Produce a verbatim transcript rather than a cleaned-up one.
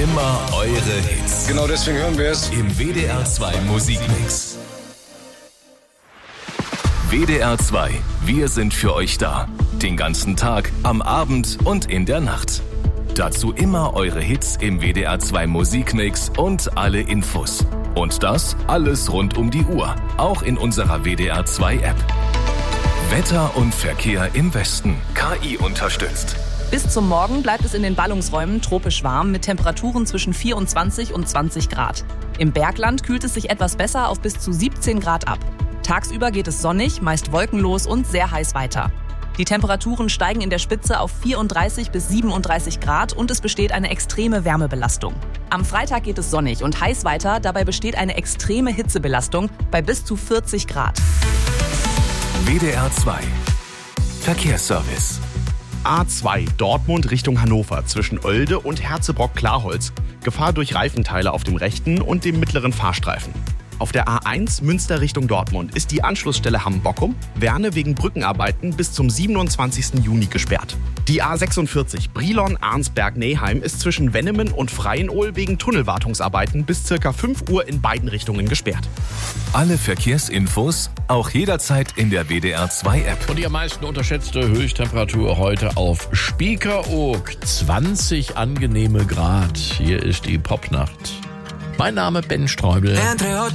Immer eure Hits. Genau deswegen hören wir es. Im W D R zwei Musikmix. W D R zwei, wir sind für euch da. Den ganzen Tag, am Abend und in der Nacht. Dazu immer eure Hits im W D R zwei Musikmix und alle Infos. Und das alles rund um die Uhr, auch in unserer W D R zwei App. Wetter und Verkehr im Westen, K I unterstützt. Bis zum Morgen bleibt es in den Ballungsräumen tropisch warm mit Temperaturen zwischen vierundzwanzig und zwanzig Grad. Im Bergland kühlt es sich etwas besser auf bis zu siebzehn Grad ab. Tagsüber geht es sonnig, meist wolkenlos und sehr heiß weiter. Die Temperaturen steigen in der Spitze auf vierunddreißig bis siebenunddreißig Grad und es besteht eine extreme Wärmebelastung. Am Freitag geht es sonnig und heiß weiter, dabei besteht eine extreme Hitzebelastung bei bis zu vierzig Grad. W D R zwei Verkehrsservice. A zwei Dortmund Richtung Hannover zwischen Oelde und Herzebrock-Klarholz. Gefahr durch Reifenteile auf dem rechten und dem mittleren Fahrstreifen. Auf der A eins Münster Richtung Dortmund ist die Anschlussstelle Hamm-Bockum, Werne wegen Brückenarbeiten bis zum siebenundzwanzigsten Juni gesperrt. Die A sechsundvierzig Brilon-Arnsberg-Neheim ist zwischen Wennemen und Freienohl wegen Tunnelwartungsarbeiten bis ca. fünf Uhr in beiden Richtungen gesperrt. Alle Verkehrsinfos auch jederzeit in der W D R zwei App. Und die am meisten unterschätzte Höchsttemperatur heute auf Spiekeroog. zwanzig angenehme Grad. Hier ist die Popnacht. Mein Name Ben Streubel.